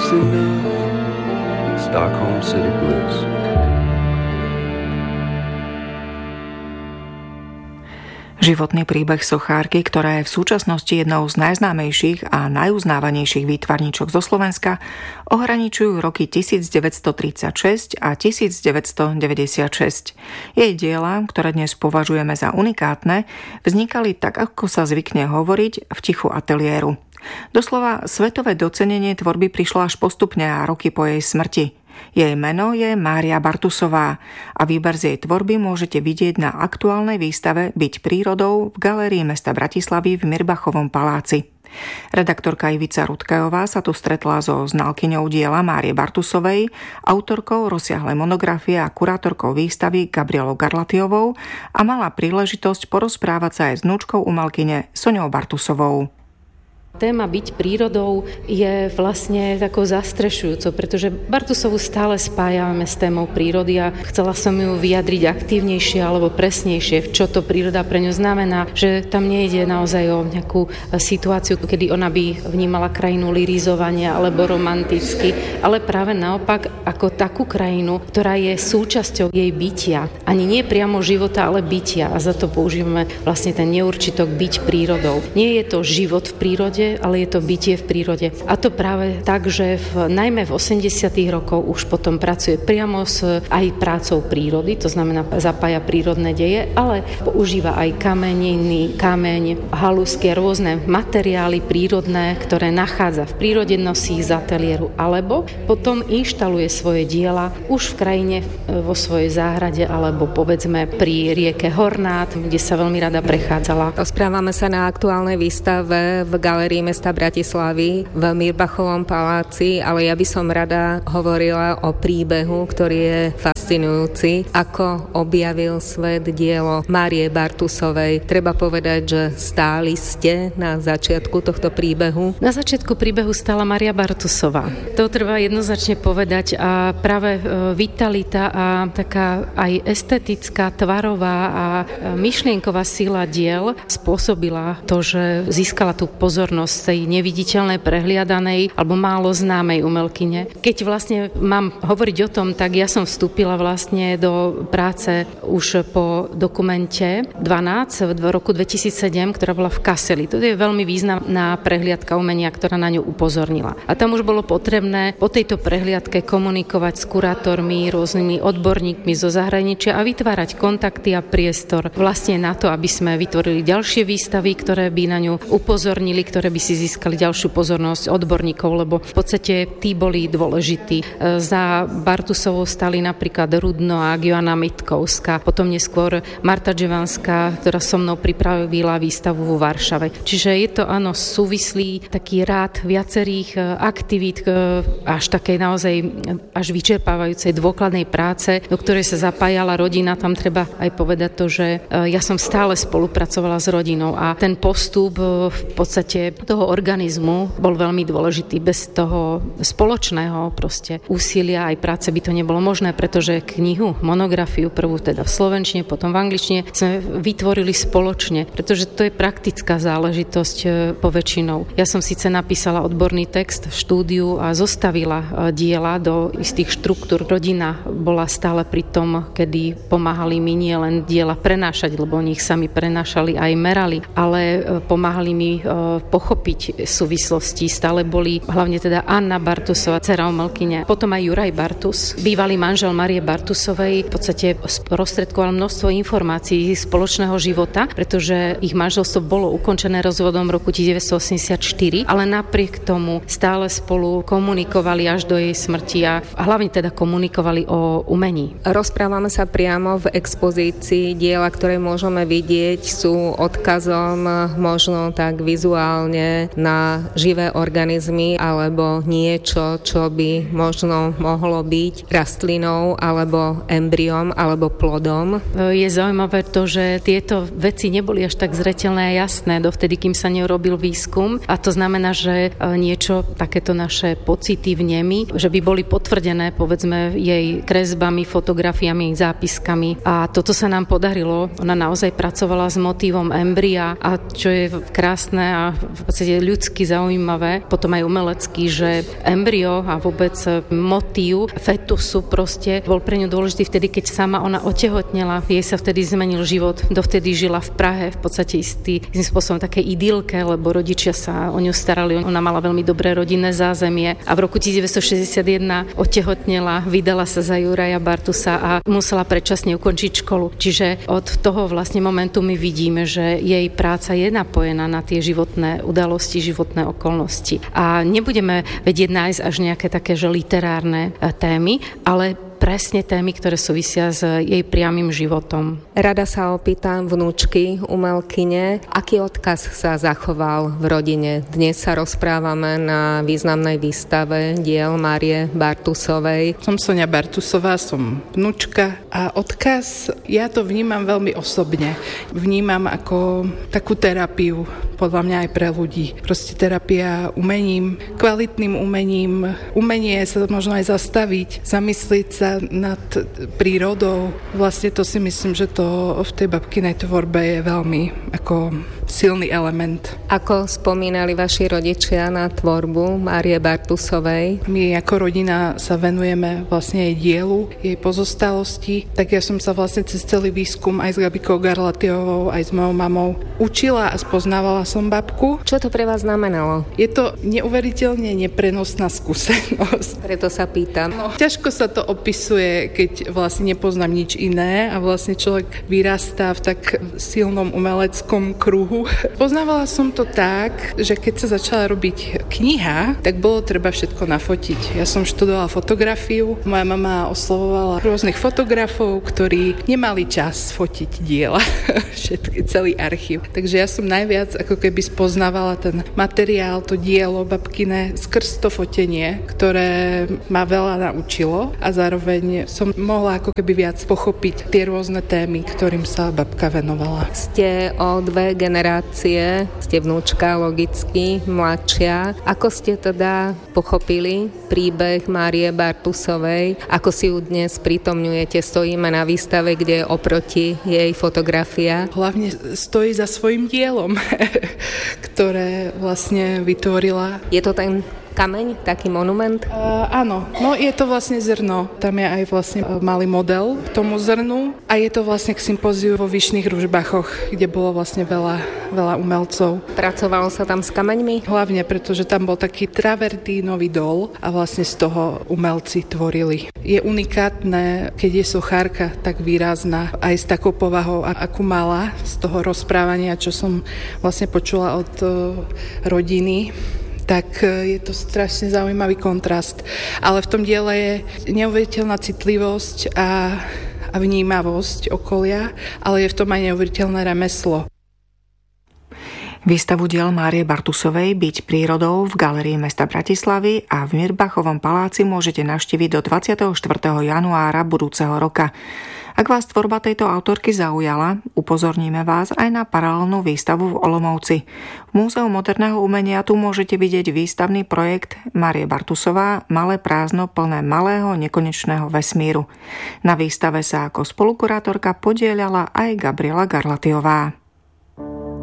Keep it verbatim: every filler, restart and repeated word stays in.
to live Stockholm City Blues. Životný príbeh sochárky, ktorá je v súčasnosti jednou z najznámejších a najuznávanejších výtvarníčok zo Slovenska, ohraničujú roky devätnásťtridsaťšesť a devätnásťdeväťdesiatšesť. Jej diela, ktoré dnes považujeme za unikátne, vznikali tak, ako sa zvykne hovoriť, v tichu ateliéru. Doslova svetové docenenie tvorby prišlo až postupne a roky po jej smrti. Jej meno je Mária Bartusová a výber z jej tvorby môžete vidieť na aktuálnej výstave Byť prírodou v Galérii mesta Bratislavy v Mirbachovom paláci. Redaktorka Ivica Rudkajová sa tu stretla so znalkyňou diela Márie Bartusovej, autorkou rozsiahlej monografie a kurátorkou výstavy Gabrielou Garlatiovou a mala príležitosť porozprávať sa aj s vnúčkou umelkyne Soňou Bartusovou. Téma byť prírodou je vlastne takou zastrešujúcou, pretože Bartusovu stále spájame s témou prírody a chcela som ju vyjadriť aktívnejšie alebo presnejšie, čo to príroda pre ňu znamená, že tam nejde naozaj o nejakú situáciu, kedy ona by vnímala krajinu lyrizovania alebo romanticky, ale práve naopak ako takú krajinu, ktorá je súčasťou jej bytia. Ani nie priamo života, ale bytia a za to používame vlastne ten neurčitok byť prírodou. Nie je to život v prírode, ale je to bytie v prírode. A to práve tak, že v, najmä v osemdesiatych rokoch už potom pracuje priamo s aj prácou prírody, to znamená zapája prírodné deje, ale používa aj kameniny, kameň, halusky, rôzne materiály prírodné, ktoré nachádza v prírode, nosí z ateliéru, alebo potom inštaluje svoje diela už v krajine vo svojej záhrade, alebo povedzme pri rieke Hornát, kde sa veľmi rada prechádzala. Rozprávame sa na aktuálnej výstave v Galérii mesta Bratislavy v Mirbachovom paláci, ale ja by som rada hovorila o príbehu, ktorý je fascinujúci, ako objavil svet dielo Márie Bartusovej. Treba povedať, že stáli ste na začiatku tohto príbehu. Na začiatku príbehu stála Mária Bartusová. To treba jednoznačne povedať a práve vitalita a taká aj estetická, tvarová a myšlienková sila diel spôsobila to, že získala tú pozornosť tej neviditeľnej, prehliadanej alebo málo známej umelkyne. Keď vlastne mám hovoriť o tom, tak ja som vstúpila vlastne do práce už po dokumente dvanásť v roku dvetisícsedem, ktorá bola v Kaseli. To je veľmi významná prehliadka umenia, ktorá na ňu upozornila. A tam už bolo potrebné po tejto prehliadke komunikovať s kurátormi, rôznymi odborníkmi zo zahraničia a vytvárať kontakty a priestor vlastne na to, aby sme vytvorili ďalšie výstavy, ktoré by na ňu upozornili, ktoré by si získali ďalšiu pozornosť odborníkov, lebo v podstate tí boli dôležití. Za Bartusovou stali napríklad Rudno a Joanna Mitkovská, potom neskôr Marta Dževanská, ktorá so mnou pripravila výstavu vo Varšave. Čiže je to áno súvislý taký rád viacerých aktivít, až takej naozaj až vyčerpávajúcej dôkladnej práce, do ktorej sa zapájala rodina. Tam treba aj povedať to, že ja som stále spolupracovala s rodinou a ten postup v podstate toho organizmu bol veľmi dôležitý. Bez toho spoločného proste úsilia aj práce by to nebolo možné, pretože knihu, monografiu, prvú teda v slovenčine, potom v angličtine, sme vytvorili spoločne, pretože to je praktická záležitosť poväčšinou. Ja som síce napísala odborný text v štúdiu a zostavila diela do istých štruktúr. Rodina bola stále pri tom, kedy pomáhali mi nie len diela prenášať, lebo oni ich sami prenášali aj merali, ale pomáhali mi pochopiť súvislosti. Stále boli hlavne teda Anna Bartusová, dcera umelkyne, potom aj Juraj Bartus, bývalý manžel Márie Bartusovej, v podstate sprostredkoval množstvo informácií spoločného života, pretože ich manželstvo bolo ukončené rozvodom v roku devätnásťstoosemdesiatštyri, ale napriek tomu stále spolu komunikovali až do jej smrti a hlavne teda komunikovali o umení. Rozprávame sa priamo v expozícii. Diela, ktoré môžeme vidieť, sú odkazom možno tak vizuálne na živé organizmy alebo niečo, čo by možno mohlo byť rastlinou a alebo embryom, alebo plodom. Je zaujímavé to, že tieto veci neboli až tak zreteľné a jasné dovtedy, kým sa neurobil výskum. A to znamená, že niečo takéto naše pocity, vnemy, že by boli potvrdené, povedzme, jej kresbami, fotografiami, zápiskami. A toto sa nám podarilo. Ona naozaj pracovala s motívom embrya a čo je krásne a v podstate ľudsky zaujímavé, potom aj umelecký, že embryo a vôbec motív fetusu proste bol pre ňu dôležitý vtedy, keď sama ona otehotnela. Jej sa vtedy zmenil život. Dovtedy žila v Prahe, v podstate istý, istým spôsobom také idylke, lebo rodičia sa o ňu starali. Ona mala veľmi dobré rodinné zázemie a v roku devätnásťstošesťdesiatjeden otehotnela, vydala sa za Juraja Bartusa a musela predčasne ukončiť školu. Čiže od toho vlastne momentu my vidíme, že jej práca je napojená na tie životné udalosti, životné okolnosti. A nebudeme vedieť nájsť až nejaké také, že literárne témy, ale presne témy, ktoré súvisia s jej priamym životom. Rada sa opýtam vnúčky, umelkyne, aký odkaz sa zachoval v rodine. Dnes sa rozprávame na významnej výstave diel Márie Bartusovej. Som Soňa Bartusová, som vnúčka a odkaz, ja to vnímam veľmi osobne. Vnímam ako takú terapiu, podľa mňa aj pre ľudí. Proste terapia umením, kvalitným umením. Umenie sa možno aj zastaviť, zamyslieť sa nad prírodou. Vlastne to si myslím, že to v tej babkinej tvorbe je veľmi ako silný element. Ako spomínali vaši rodičia na tvorbu Márie Bartusovej? My ako rodina sa venujeme vlastne jej dielu, jej pozostalosti. Tak ja som sa vlastne cez celý výskum aj s Gabikou Garlatiovou, aj s mojou mamou učila a spoznávala som babku. Čo to pre vás znamenalo? Je to neuveriteľne neprenosná skúsenosť. Preto sa pýtam. No, ťažko sa to opisuje, keď vlastne nepoznám nič iné a vlastne človek vyrastá v tak silnom umeleckom kruhu. Poznávala som to tak, že keď sa začala robiť kniha, tak bolo treba všetko nafotiť. Ja som študovala fotografiu, moja mama oslovovala rôznych fotografov, ktorí nemali čas fotiť diela, všetky, celý archív. Takže ja som najviac ako keby spoznávala ten materiál, to dielo babkine skrz to fotenie, ktoré ma veľa naučilo a zároveň som mohla ako keby viac pochopiť tie rôzne témy, ktorým sa babka venovala. Ste o dve generácie, ste vnúčka logicky, mladšia. Ako ste teda pochopili príbeh Márie Bartusovej? Ako si ju dnes prítomňujete? Stojíme na výstave, kde je oproti jej fotografia. Hlavne stojí za svojím dielom, ktoré vlastne vytvorila. Je to ten kameň, taký monument? Uh, áno, no je to vlastne zrno. Tam je aj vlastne malý model k tomu zrnu a je to vlastne k sympóziu vo Vyšných Ružbachoch, kde bolo vlastne veľa, veľa umelcov. Pracovalo sa tam s kameňmi? Hlavne, pretože tam bol taký travertínový dol a vlastne z toho umelci tvorili. Je unikátne, keď je sochárka tak výrazná, aj s takou povahou, akú mala z toho rozprávania, čo som vlastne počula od rodiny, tak je to strašne zaujímavý kontrast. Ale v tom diele je neuveriteľná citlivosť a, a vnímavosť okolia, ale je v tom aj neuveriteľné remeslo. Výstavu diel Márie Bartusovej Byť prírodou v Galérii mesta Bratislavy a v Mirbachovom paláci môžete navštíviť do dvadsiateho štvrtého januára budúceho roka. Ak vás tvorba tejto autorky zaujala, upozorníme vás aj na paralelnú výstavu v Olomouci. V Múzeu moderného umenia tu môžete vidieť výstavný projekt Márie Bartusová Malé prázdno plné malého nekonečného vesmíru. Na výstave sa ako spolukurátorka podieľala aj Gabriela Garlatiová.